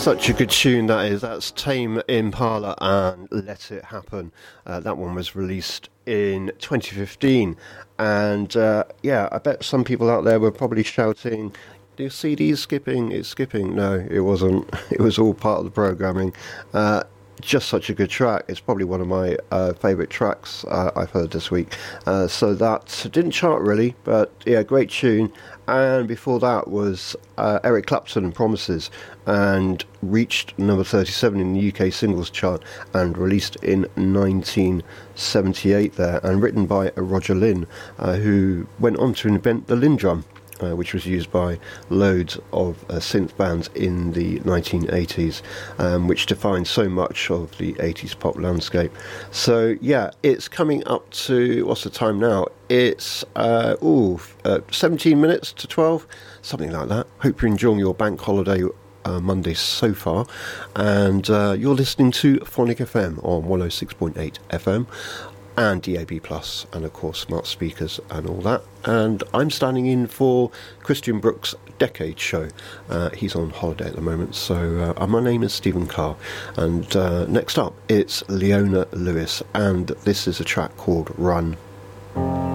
Such a good tune that is. That's Tame Impala and Let It Happen. That one was released in 2015. And yeah, I bet some people out there were probably shouting, "The CD's skipping, it's skipping." No, it wasn't. It was all part of the programming. Just such a good track. It's probably one of my favourite tracks I've heard this week. So that didn't chart really, but yeah, great tune. And before that was Eric Clapton and Promises, and reached number 37 in the UK singles chart and released in 1978 there, and written by Roger Lynn, who went on to invent the Linn drum. Which was used by loads of synth bands in the 1980s, which defined so much of the 80s pop landscape. So yeah, it's coming up to, what's the time now? It's 17 minutes to 12, something like that. Hope you're enjoying your bank holiday Monday so far, and you're listening to Phonic FM on 106.8 FM. And DAB+, and of course smart speakers and all that. And I'm standing in for Christian Brooks' Decade Show. He's on holiday at the moment, so my name is Stephen Carr. And next up, it's Leona Lewis, and this is a track called Run.